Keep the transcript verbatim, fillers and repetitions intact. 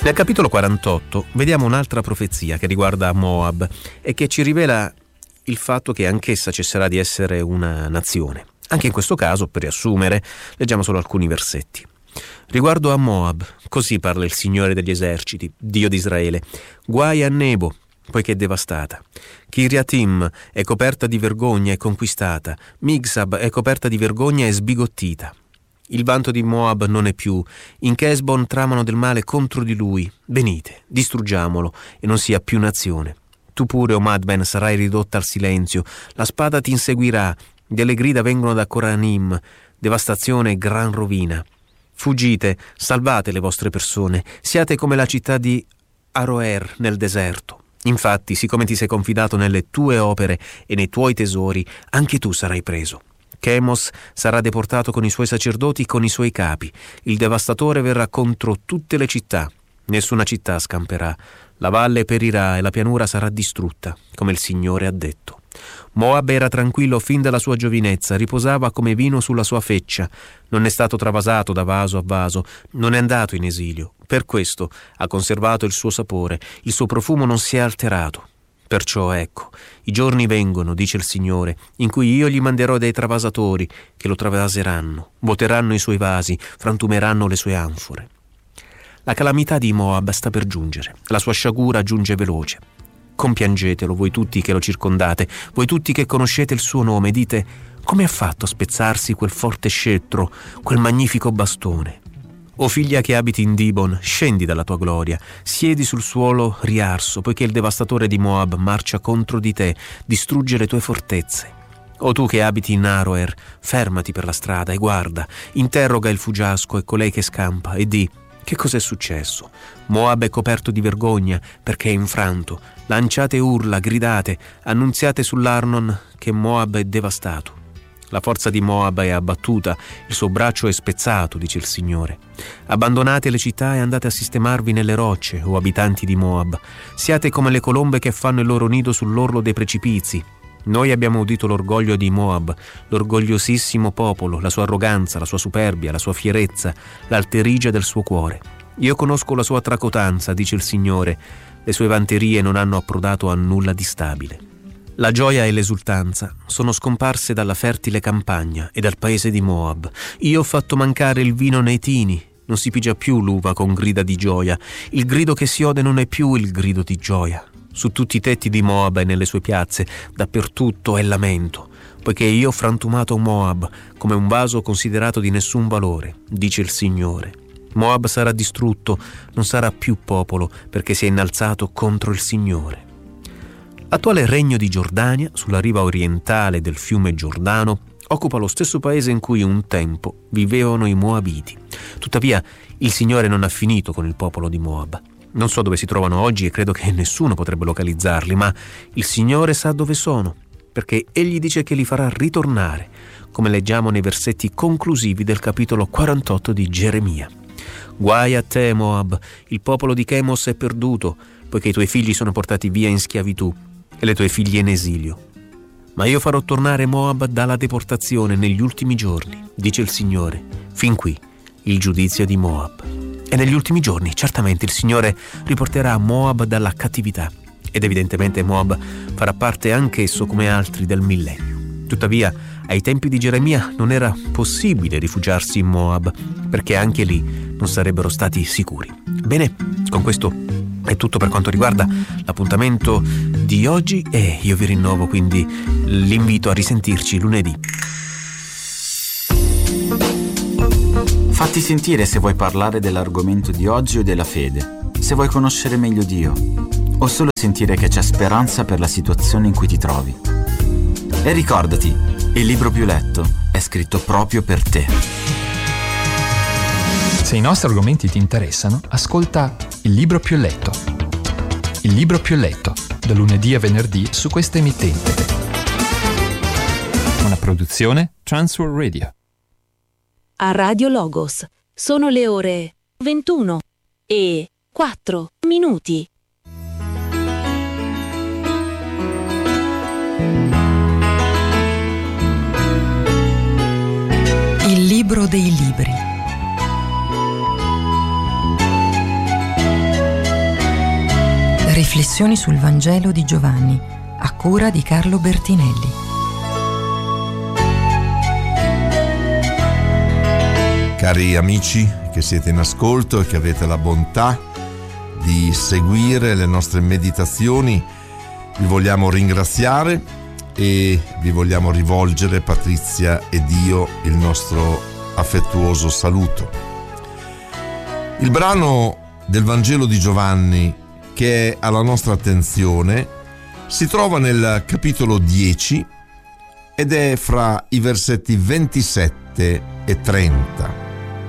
Nel capitolo quarantotto vediamo un'altra profezia che riguarda Moab e che ci rivela il fatto che anch'essa cesserà di essere una nazione. Anche in questo caso, per riassumere, leggiamo solo alcuni versetti. Riguardo a Moab, così parla il Signore degli eserciti, Dio di Israele: guai a Nebo, poiché è devastata. Kiriatim è coperta di vergogna e conquistata. Migsab è coperta di vergogna e sbigottita. Il vanto di Moab non è più. In Chesbon tramano del male contro di lui. Venite, distruggiamolo e non sia più nazione. Tu pure, o Madben, sarai ridotta al silenzio. La spada ti inseguirà. Delle grida vengono da Coranim. Devastazione e gran rovina. Fuggite, salvate le vostre persone. Siate come la città di Aroer nel deserto. Infatti, siccome ti sei confidato nelle tue opere e nei tuoi tesori, anche tu sarai preso. Chemos sarà deportato con i suoi sacerdoti, con i suoi capi. Il devastatore verrà contro tutte le città. Nessuna città scamperà. La valle perirà e la pianura sarà distrutta, come il Signore ha detto. Moab era tranquillo fin dalla sua giovinezza, riposava come vino sulla sua feccia. Non è stato travasato da vaso a vaso, non è andato in esilio. Per questo ha conservato il suo sapore, il suo profumo non si è alterato. Perciò ecco, i giorni vengono, dice il Signore, in cui io gli manderò dei travasatori che lo travaseranno, vuoteranno i suoi vasi, frantumeranno le sue anfore. La calamità di Moab sta per giungere, la sua sciagura giunge veloce. Compiangetelo voi tutti che lo circondate, voi tutti che conoscete il suo nome, dite: come ha fatto a spezzarsi quel forte scettro, quel magnifico bastone? O figlia che abiti in Dibon, scendi dalla tua gloria, siedi sul suolo riarso, poiché il devastatore di Moab marcia contro di te, distrugge le tue fortezze. O tu che abiti in Aroer, fermati per la strada e guarda, interroga il fuggiasco e colei che scampa e di: che cos'è successo? Moab è coperto di vergogna perché è infranto. Lanciate urla, gridate, annunziate sull'Arnon che Moab è devastato. La forza di Moab è abbattuta, il suo braccio è spezzato, dice il Signore. Abbandonate le città e andate a sistemarvi nelle rocce, o abitanti di Moab. Siate come le colombe che fanno il loro nido sull'orlo dei precipizi. Noi abbiamo udito l'orgoglio di Moab, l'orgogliosissimo popolo, la sua arroganza, la sua superbia, la sua fierezza, l'alterigia del suo cuore. Io conosco la sua tracotanza, dice il Signore. Le sue vanterie non hanno approdato a nulla di stabile. La gioia e l'esultanza sono scomparse dalla fertile campagna e dal paese di Moab. Io ho fatto mancare il vino nei tini. Non si pigia più l'uva con grida di gioia. Il grido che si ode non è più il grido di gioia. Su tutti i tetti di Moab e nelle sue piazze, dappertutto è lamento, poiché io ho frantumato Moab come un vaso considerato di nessun valore, dice il Signore. Moab sarà distrutto, non sarà più popolo, perché si è innalzato contro il Signore. L'attuale regno di Giordania, sulla riva orientale del fiume Giordano, occupa lo stesso paese in cui un tempo vivevano i Moabiti. Tuttavia, il Signore non ha finito con il popolo di Moab. Non so dove si trovano oggi e credo che nessuno potrebbe localizzarli, ma il Signore sa dove sono, perché Egli dice che li farà ritornare, come leggiamo nei versetti conclusivi del capitolo quarantotto di Geremia. Guai a te, Moab, il popolo di Chemos è perduto, poiché i tuoi figli sono portati via in schiavitù e le tue figlie in esilio. Ma io farò tornare Moab dalla deportazione negli ultimi giorni, dice il Signore. Fin qui il giudizio di Moab. E negli ultimi giorni, certamente, il Signore riporterà Moab dalla cattività. Ed evidentemente Moab farà parte anch'esso come altri del millennio. Tuttavia, ai tempi di Geremia non era possibile rifugiarsi in Moab, perché anche lì non sarebbero stati sicuri. Bene, con questo è tutto per quanto riguarda l'appuntamento di oggi e io vi rinnovo quindi l'invito a risentirci lunedì. Fatti sentire se vuoi parlare dell'argomento di oggi o della fede, se vuoi conoscere meglio Dio, o solo sentire che c'è speranza per la situazione in cui ti trovi. E ricordati, il libro più letto è scritto proprio per te. Se i nostri argomenti ti interessano, ascolta Il libro più letto. Il libro più letto, da lunedì a venerdì su questa emittente. Una produzione Transworld Radio. A Radio Logos sono le ore ventuno e quattro minuti. Il libro dei libri. Riflessioni sul Vangelo di Giovanni, a cura di Carlo Bertinelli. Cari amici che siete in ascolto e che avete la bontà di seguire le nostre meditazioni, vi vogliamo ringraziare e vi vogliamo rivolgere, Patrizia ed io, il nostro affettuoso saluto. Il brano del Vangelo di Giovanni che è alla nostra attenzione si trova nel capitolo dieci ed è fra i versetti ventisette e trenta.